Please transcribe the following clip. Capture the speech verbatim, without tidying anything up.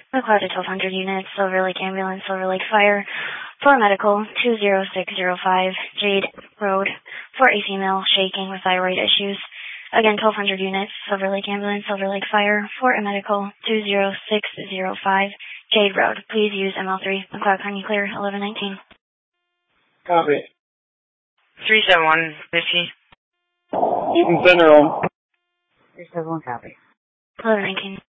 McLeod to twelve hundred units, Silver Lake Ambulance, Silver Lake Fire, for medical, two zero six zero five, Jade Road, for a female shaking with thyroid issues. Again, twelve hundred units, Silver Lake Ambulance, Silver Lake Fire, for a medical, two zero six zero five, Jade Road. Please use M L three, McLeod County Clear, eleven nineteen. Copy. three seven one, fifty. Eaton Center. three seven one, copy. eleven nineteen.